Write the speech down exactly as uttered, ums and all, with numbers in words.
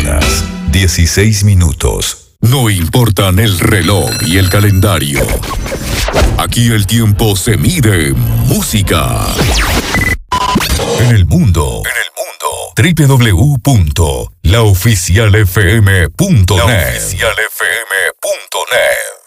horas, dieciséis minutos. No importan el reloj y el calendario. Aquí el tiempo se mide en música. En el mundo. En el mundo. doble u doble u doble u punto la oficial f m punto net. la oficial f m punto net.